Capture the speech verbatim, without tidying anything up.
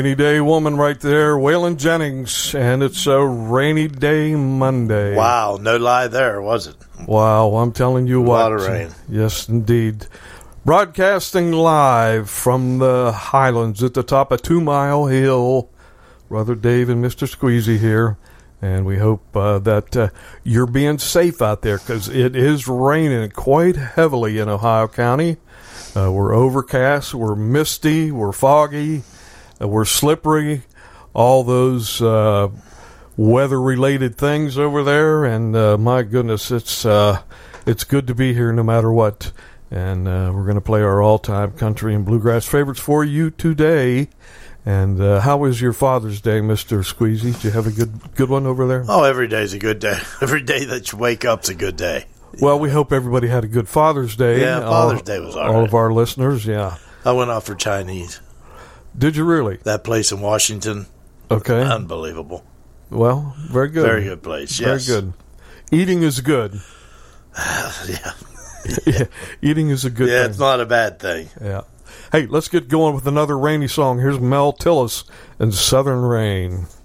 Rainy Day Woman right there, Waylon Jennings, and it's a rainy day Monday. Wow, no lie there, was it? Wow, I'm telling you a what. A lot of rain. Yes, indeed. Broadcasting live from the Highlands at the top of Two Mile Hill. Brother Dave and Mister Squeezy here, and we hope uh, that uh, you're being safe out there because it is raining quite heavily in Ohio County. Uh, we're overcast, we're misty, we're foggy. We're slippery, all those uh, weather-related things over there, and uh, my goodness, it's uh, it's good to be here no matter what. And uh, we're going to play our all-time country and bluegrass favorites for you today. And uh, how was your Father's Day, Mister Squeezy? Did you have a good good one over there? Oh, every day's a good day. Every day that you wake up's a good day. Well, we hope everybody had a good Father's Day. Yeah, Father's all, Day was all all right. of our listeners, yeah. I went out for Chinese. Did you really? That place in Washington. Okay. Unbelievable. Well, very good. Very good place, yes. Very good. Eating is good. yeah. yeah. Eating is a good yeah, thing. it's not a bad thing. Yeah. Hey, let's get going with another rainy song. Here's Mel Tillis and Southern Rain.